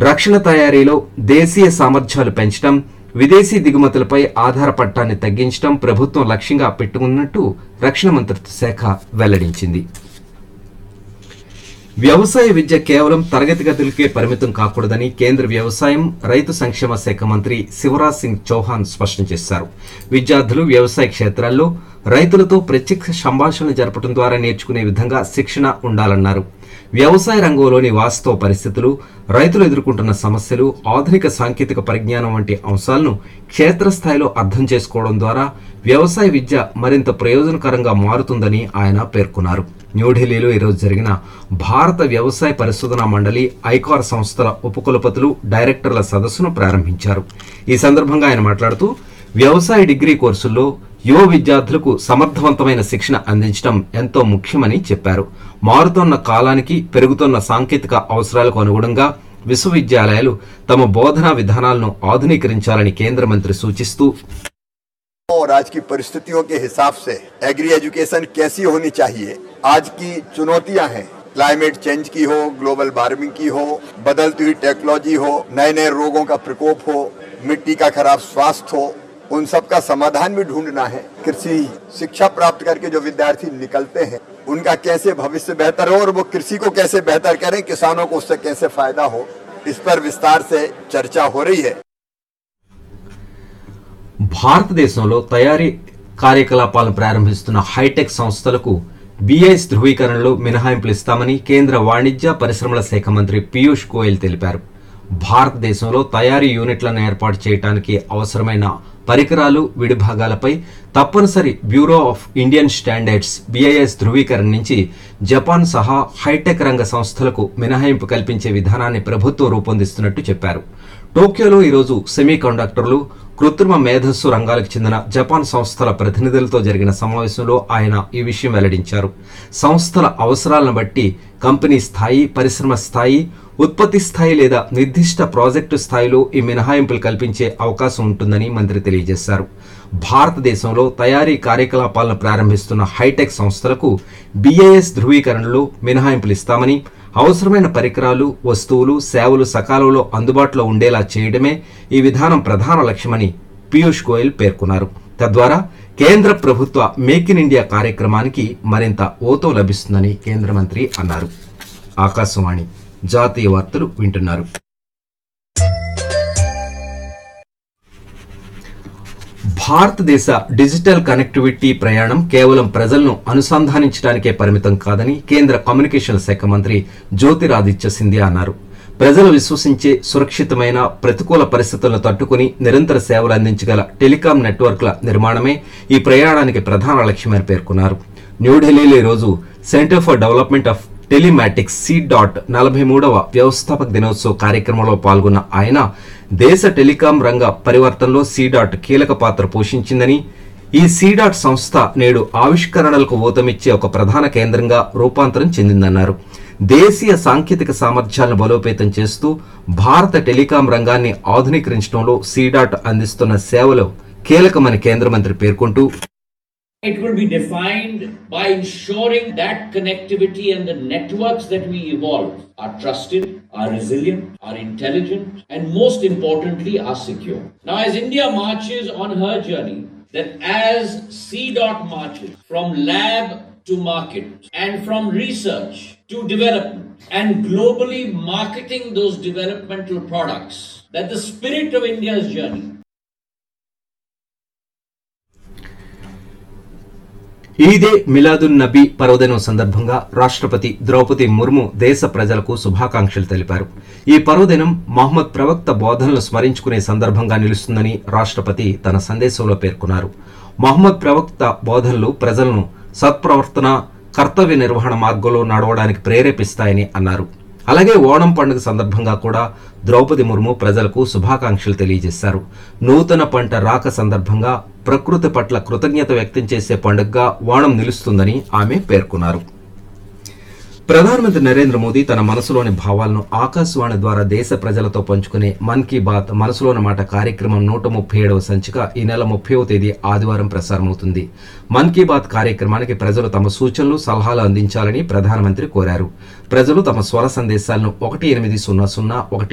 రక్షణ తయారీలో దేశీయ సామర్థ్యాలు పెంచడం, విదేశీ దిగుమతులపై ఆధారపడటాన్ని తగ్గించడం ప్రభుత్వం లక్ష్యంగా పెట్టుకున్నట్టు రక్షణ మంత్రిత్వ శాఖ వెల్లడించింది. వ్యవసాయ విద్య కేవలం తరగతి గదులకే పరిమితం కాకూడదని కేంద్ర వ్యవసాయం, రైతు సంక్షేమ శాఖ మంత్రి శివరాజ్ సింగ్ చౌహాన్ స్పష్టం చేశారు. విద్యార్థులు వ్యవసాయ క్షేత్రాల్లో రైతులతో ప్రత్యక్ష సంభాషణలు జరపడం ద్వారా నేర్చుకునే విధంగా శిక్షణ ఉండాలన్నారు. వ్యవసాయ రంగంలోని వాస్తవ పరిస్థితులు, రైతులు ఎదుర్కొంటున్న సమస్యలు, ఆధునిక సాంకేతిక పరిజ్ఞానం వంటి అంశాలను క్షేత్రస్థాయిలో అర్థం చేసుకోవడం ద్వారా వ్యవసాయ విద్య మరింత ప్రయోజనకరంగా మారుతుందని ఆయన పేర్కొన్నారు. న్యూఢిల్లీలో ఈరోజు జరిగిన భారత వ్యవసాయ పరిశోధనా మండలి, ఐకార్ సంస్థల ఉపకులపతులు, డైరెక్టర్ల సదస్సును ప్రారంభించారు. ఈ సందర్భంగా ఆయన మాట్లాడుతూ వ్యవసాయ డిగ్రీ కోర్సుల్లో యువ విద్యార్థులకు సమర్థవంతమైన శిక్షణ అందించడం ఎంతో ముఖ్యమని చెప్పారు. మారుతున్న కాలానికి, పెరుగుతున్న సాంకేతిక అవసరాలకు అనుగుణంగా విశ్వవిద్యాలయాలు తమ బోధనా విధానాలను ఆధునీకరించాలని కేంద్ర మంత్రి సూచిస్తూ, और आज की परिस्थितियों के हिसाब से एग्री एजुकेशन कैसी होनी चाहिए। आज की चुनौतियां हैं, क्लाइमेट चेंज की हो, ग्लोबल वार्मिंग की हो, बदलती हुई टेक्नोलॉजी हो, नए नए रोगों का प्रकोप हो, मिट्टी का खराब स्वास्थ्य हो, उन सब का समाधान भी ढूंढना है। कृषि शिक्षा प्राप्त करके जो विद्यार्थी निकलते हैं उनका कैसे भविष्य बेहतर हो और वो कृषि को कैसे बेहतर करें, किसानों को उससे कैसे फायदा हो, इस पर विस्तार से चर्चा हो रही है। భారతదేశంలో తయారీ కార్యకలాపాలను ప్రారంభిస్తున్న హైటెక్ సంస్థలకు బిఐఎస్ ధృవీకరణలో మినహాయింపులు ఇస్తామని కేంద్ర వాణిజ్య పరిశ్రమల శాఖ మంత్రి పీయూష్ గోయల్ తెలిపారు. భారతదేశంలో తయారీ యూనిట్లను ఏర్పాటు చేయడానికి అవసరమైన పరికరాలు, విడిభాగాలపై తప్పనిసరి bureau of Indian standards BIS ధృవీకరణ నుంచి జపాన్ సహా హైటెక్ రంగ సంస్థలకు మినహాయింపు కల్పించే విధానాన్ని ప్రభుత్వం రూపొందిస్తున్నట్టు చెప్పారు. టోక్యోలో ఈరోజు సెమీ కండక్టర్లు, కృత్రిమ మేధస్సు రంగాలకు చెందిన జపాన్ సంస్థల ప్రతినిధులతో జరిగిన సమావేశంలో ఆయన ఈ విషయం వెల్లడించారు. సంస్థల అవసరాలను బట్టి కంపెనీ స్థాయి, పరిశ్రమ స్థాయి, ఉత్పత్తి స్థాయి లేదా నిర్దిష్ట ప్రాజెక్టు స్థాయిలో ఈ మినహాయింపులు కల్పించే అవకాశం ఉంటుందని మంత్రి తెలియజేశారు. భారతదేశంలో తయారీ కార్యకలాపాలను ప్రారంభిస్తున్న హైటెక్ సంస్థలకు బిఐఎస్ ధృవీకరణలో మినహాయింపులు ఇస్తామని, అవసరమైన పరికరాలు, వస్తువులు, సేవలు సకాలంలో అందుబాటులో ఉండేలా చేయడమే ఈ విధానం ప్రధాన లక్ష్యమని పీయూష్ గోయల్ పేర్కొన్నారు. తద్వారా కేంద్ర ప్రభుత్వ మేక్ ఇన్ ఇండియా కార్యక్రమానికి మరింత ఊతం లభిస్తుందని కేంద్ర మంత్రి అన్నారు. ఆకాశవాణి జాతీయ వార్తలు వింటున్నారు. భారతదేశ డిజిటల్ కనెక్టివిటీ ప్రయాణం కేవలం ప్రజలను అనుసంధానించడానికే పరిమితం కాదని కేంద్ర కమ్యూనికేషన్ల శాఖ మంత్రి జ్యోతిరాదిత్య సింధియా అన్నారు. ప్రజలు విశ్వసించే, సురక్షితమైన, ప్రతికూల పరిస్థితులను తట్టుకుని నిరంతర సేవలు అందించగల టెలికాం నెట్వర్క్ల నిర్మాణమే ఈ ప్రయాణానికి ప్రధాన లక్ష్యమని పేర్కొన్నారు. న్యూఢిల్లీలో ఈరోజు centre for development of telematics C.DOT 43వ వ్యవస్థాపక దినోత్సవ కార్యక్రమంలో పాల్గొన్న ఆయన దేశ టెలికాం రంగ పరివర్తనలో C.DOT కీలక పాత్ర పోషించిందని, ఈ C.DOT సంస్థ నేడు ఆవిష్కరణలకు ఊతమిచ్చే ఒక ప్రధాన కేంద్రంగా రూపాంతరం చెందిందన్నారు. దేశీయ సాంకేతిక సామర్థ్యాలను బలోపేతం చేస్తూ భారత టెలికాం రంగాన్ని ఆధునీకరించడంలో C.DOT అందిస్తున్న సేవలు కీలకమని కేంద్ర మంత్రి పేర్కొంటూ, It will be defined by ensuring that connectivity and the networks that we evolve are trusted, are resilient, are intelligent, and most importantly, are secure. Now, as India marches on her journey, that as C.DOT marches from lab to market and from research to development and globally marketing those developmental products, that the spirit of India's journey ఈదే Milad-un Nabi పర్వదినం సందర్భంగా రాష్ట్రపతి ద్రౌపది ముర్ము దేశ ప్రజలకు శుభాకాంక్షలు తెలిపారు. ఈ పర్వదినం మహమ్మద్ ప్రవక్త బోధనలు స్మరించుకునే సందర్భంగా నిలుస్తుందని రాష్ట్రపతి తన సందేశంలో పేర్కొన్నారు. మహమ్మద్ ప్రవక్త బోధనలు ప్రజలను సత్ప్రవర్తన, కర్తవ్య నిర్వహణ మార్గంలో నడవడానికి ప్రేరేపిస్తాయని అన్నారు. అలాగే ఓణం పండుగ సందర్భంగా కూడా ద్రౌపది ముర్ము ప్రజలకు శుభాకాంక్షలు తెలియజేశారు. నూతన పంట రాక సందర్భంగా ప్రకృతి పట్ల కృతజ్ఞత వ్యక్తం చేసే పండుగగా ఓణం నిలుస్తుందని ఆమె పేర్కొన్నారు. ప్రధానమంత్రి నరేంద్ర మోదీ తన మనసులోని భావాలను ఆకాశవాణి ద్వారా దేశ ప్రజలతో పంచుకునే మన్ కీ బాత్ మనసులోని మాట కార్యక్రమం 137వ సంచిక ఈ నెల 30వ తేదీ ఆదివారం ప్రసారమవుతుంది. మన్ కీ బాత్ కార్యక్రమానికి ప్రజలు తమ సూచనలు, సలహాలు అందించాలని ప్రధానమంత్రి కోరారు. ప్రజలు తమ స్వర సందేశాలను 1800 1